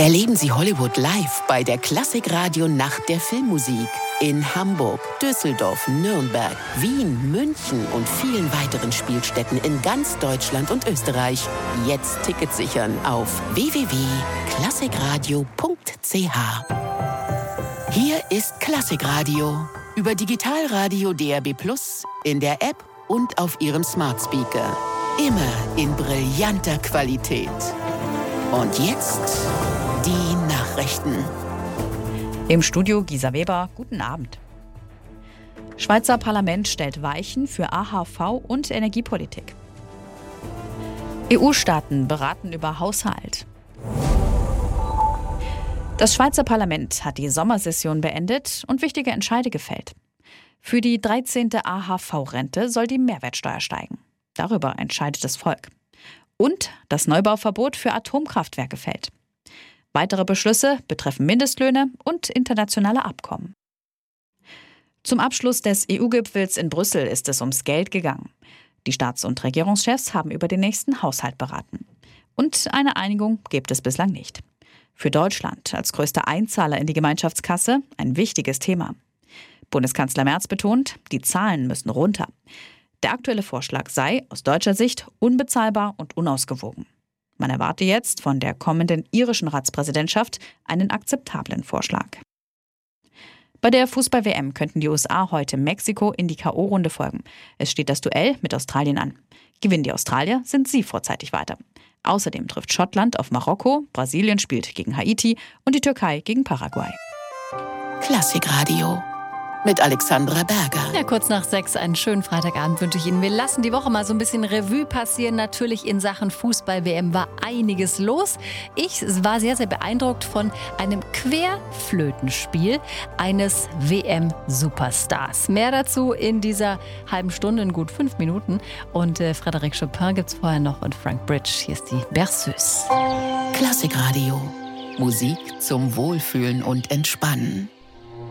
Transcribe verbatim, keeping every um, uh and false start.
Erleben Sie Hollywood live bei der Klassikradio Nacht der Filmmusik in Hamburg, Düsseldorf, Nürnberg, Wien, München und vielen weiteren Spielstätten in ganz Deutschland und Österreich. Jetzt Tickets sichern auf w w w punkt klassikradio punkt c h. Hier ist Klassikradio über Digitalradio D A B plus, in der App und auf Ihrem Smart Speaker. Immer in brillanter Qualität. Und jetzt die Nachrichten. Im Studio Gisa Weber, guten Abend. Schweizer Parlament stellt Weichen für A H V und Energiepolitik. E U-Staaten beraten über Haushalt. Das Schweizer Parlament hat die Sommersession beendet und wichtige Entscheide gefällt. Für die dreizehnte A H V-Rente soll die Mehrwertsteuer steigen. Darüber entscheidet das Volk. Und das Neubauverbot für Atomkraftwerke fällt. Weitere Beschlüsse betreffen Mindestlöhne und internationale Abkommen. Zum Abschluss des E U-Gipfels in Brüssel ist es ums Geld gegangen. Die Staats- und Regierungschefs haben über den nächsten Haushalt beraten. Und eine Einigung gibt es bislang nicht. Für Deutschland als größter Einzahler in die Gemeinschaftskasse ein wichtiges Thema. Bundeskanzler Merz betont, die Zahlen müssen runter. Der aktuelle Vorschlag sei aus deutscher Sicht unbezahlbar und unausgewogen. Man erwarte jetzt von der kommenden irischen Ratspräsidentschaft einen akzeptablen Vorschlag. Bei der Fußball-W M könnten die U S A heute Mexiko in die K O-Runde folgen. Es steht das Duell mit Australien an. Gewinnen die Australier, sind sie vorzeitig weiter. Außerdem trifft Schottland auf Marokko, Brasilien spielt gegen Haiti und die Türkei gegen Paraguay. Klassikradio mit Alexandra Berger. Ja, kurz nach sechs, einen schönen Freitagabend wünsche ich Ihnen. Wir lassen die Woche mal so ein bisschen Revue passieren. Natürlich in Sachen Fußball-W M war einiges los. Ich war sehr, sehr beeindruckt von einem Querflötenspiel eines W M-Superstars. Mehr dazu in dieser halben Stunde, in gut fünf Minuten. Und äh, Frédéric Chopin gibt es vorher noch und Frank Bridge. Hier ist die Berceuse. Klassikradio. Musik zum Wohlfühlen und Entspannen.